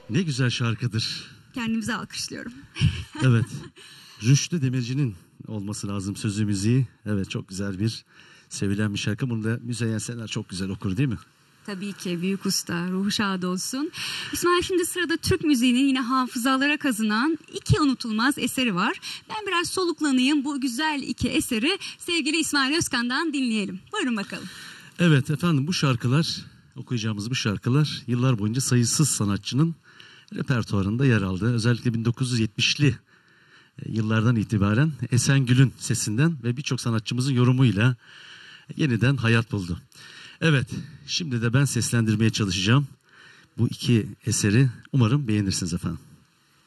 Ne güzel şarkıdır. Kendimize alkışlıyorum. Evet. Rüştü Demirci'nin olması lazım sözü müziği. Evet, çok güzel bir sevilen bir şarkı. Bunu da Müzeyyen Senar çok güzel okur değil mi? Tabii ki büyük usta, ruhu şad olsun. İsmail, şimdi sırada Türk müziğinin yine hafızalara kazınan iki unutulmaz eseri var. Ben biraz soluklanayım, bu güzel iki eseri sevgili İsmail Özkan'dan dinleyelim. Buyurun bakalım. Evet efendim, bu şarkılar, okuyacağımız bu şarkılar yıllar boyunca sayısız sanatçının repertuarında yer aldı. Özellikle 1970'li yıllardan itibaren Esengül'ün sesinden ve birçok sanatçımızın yorumuyla yeniden hayat buldu. Evet, şimdi de ben seslendirmeye çalışacağım bu iki eseri. Umarım beğenirsiniz efendim.